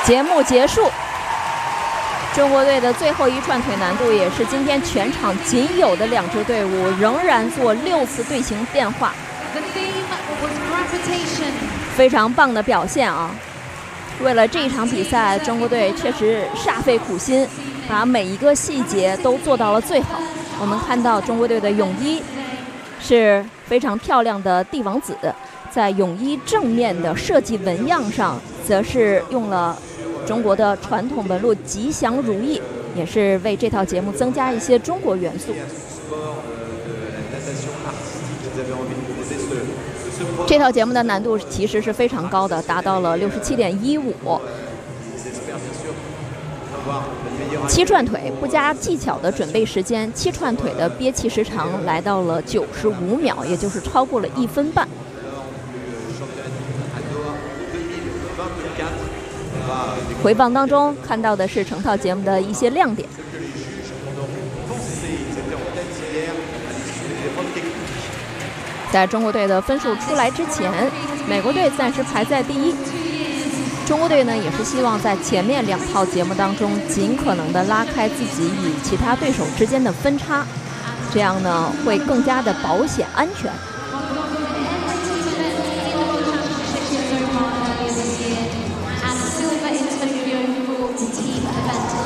节目结束，中国队的最后一串腿难度也是今天全场仅有的2支队伍仍然做6次队形变化，非常棒的表现啊！为了这一场比赛，中国队确实煞费苦心，把每一个细节都做到了最好。我们看到中国队的泳衣是非常漂亮的帝王紫，在泳衣正面的设计纹样上，则是用了中国的传统纹路吉祥如意，也是为这套节目增加一些中国元素。这套节目的难度其实是非常高的，达到了67.15。7串腿不加技巧的准备时间，7串腿的憋气时长来到了95秒，也就是超过了1分半。回放当中看到的是整套节目的一些亮点。在中国队的分数出来之前，美国队暂时排在第1。中国队呢也是希望在前面2套节目当中尽可能的拉开自己与其他对手之间的分差，这样呢会更加的保险安全。